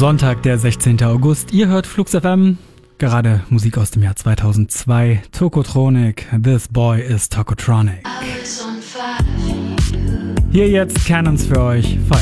Sonntag, der 16. August. Ihr hört Flux FM. Gerade Musik aus dem Jahr 2002. Tokotronic. This Boy is Tokotronic. Hier jetzt Cannons für euch. Feiert.